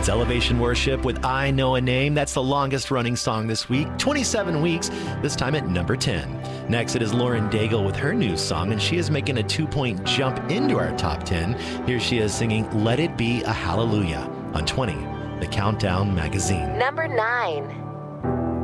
It's Elevation Worship with I Know a Name. That's the longest running song this week, 27 weeks, this time at number 10. Next, it is Lauren Daigle with her new song, and she is making a 2-point jump into our top 10. Here she is singing Let It Be a Hallelujah on 20, The Countdown Magazine. Number 9.